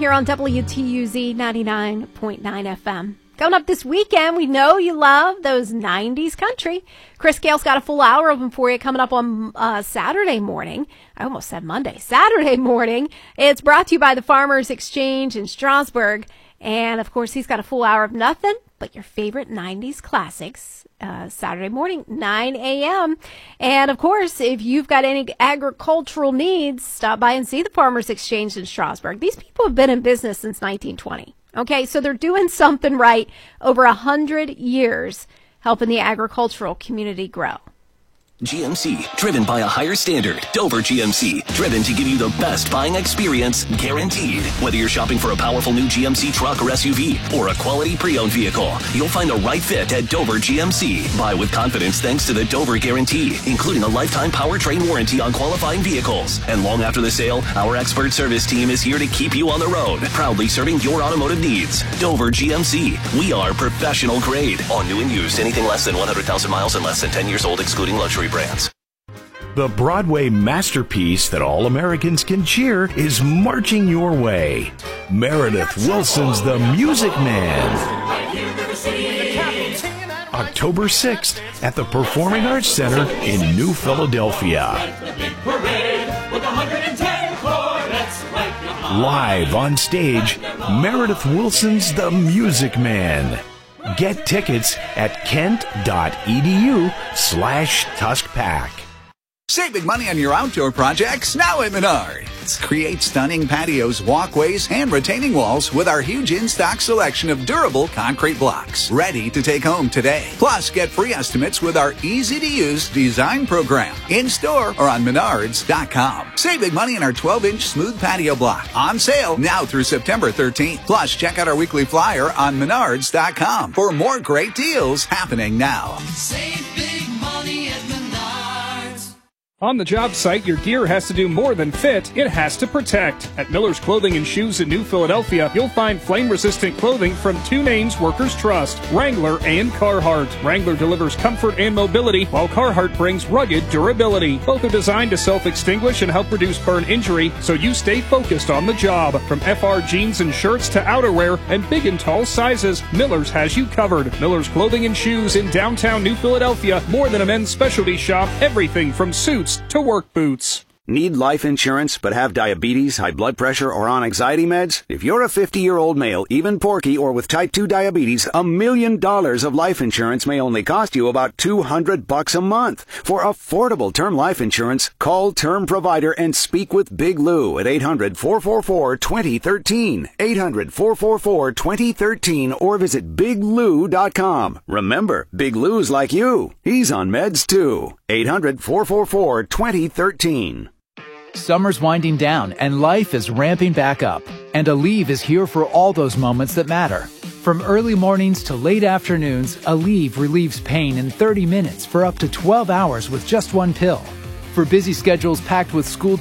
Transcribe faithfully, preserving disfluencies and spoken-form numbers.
here on W T U Z ninety-nine point nine F M. Coming up this weekend, we know you love those nineties country. Chris Gale's got a full hour of them for you coming up on uh, Saturday morning. I almost said Monday. Saturday morning. It's brought to you by the Farmers Exchange in Strasburg. And, of course, he's got a full hour of nothing but your favorite nineties classics. Uh, Saturday morning, nine a.m. And, of course, if you've got any agricultural needs, stop by and see the Farmers Exchange in Strasburg. These people have been in business since nineteen twenty. Okay, so they're doing something right over a hundred years, helping the agricultural community grow. G M C, driven by a higher standard. Dover G M C, driven to give you the best buying experience, guaranteed. Whether you're shopping for a powerful new G M C truck or S U V, or a quality pre-owned vehicle, you'll find the right fit at Dover G M C. Buy with confidence thanks to the Dover Guarantee, including a lifetime powertrain warranty on qualifying vehicles. And long after the sale, our expert service team is here to keep you on the road, proudly serving your automotive needs. Dover G M C, we are professional grade. On new and used, anything less than one hundred thousand miles and less than ten years old, excluding luxury brands. The Broadway masterpiece that all Americans can cheer is marching your way. Meredith Wilson's The Music Man. October sixth at the Performing Arts Center in New Philadelphia. Live on stage, Meredith Wilson's The Music Man. Get tickets at kent.edu slash tuskpack. Save big money on your outdoor projects now at Menards. Create stunning patios, walkways, and retaining walls with our huge in-stock selection of durable concrete blocks. Ready to take home today. Plus, get free estimates with our easy-to-use design program. In-store or on menards dot com. Save big money on our twelve-inch smooth patio block. On sale now through September thirteenth. Plus, check out our weekly flyer on menards dot com for more great deals happening now. Save big money at Menards. On the job site, your gear has to do more than fit, it has to protect. At Miller's Clothing and Shoes in New Philadelphia, you'll find flame-resistant clothing from two names workers trust, Wrangler and Carhartt. Wrangler delivers comfort and mobility, while Carhartt brings rugged durability. Both are designed to self-extinguish and help reduce burn injury, so you stay focused on the job. From F R jeans and shirts to outerwear and big and tall sizes, Miller's has you covered. Miller's Clothing and Shoes in downtown New Philadelphia, more than a men's specialty shop, everything from suits to work boots. Need life insurance but have diabetes, high blood pressure, or on anxiety meds? If you're a fifty-year-old male, even porky, or with type two diabetes, a million dollars of life insurance may only cost you about two hundred bucks a month. For affordable term life insurance, call Term Provider and speak with Big Lou at eight hundred, four four four, two zero one three, eight hundred, four four four, two zero one three, or visit big lou dot com. Remember, Big Lou's like you. He's on meds too. eight hundred, four four four, two zero one three. Summer's winding down and life is ramping back up. And Aleve is here for all those moments that matter. From early mornings to late afternoons, Aleve relieves pain in thirty minutes for up to twelve hours with just one pill. For busy schedules packed with school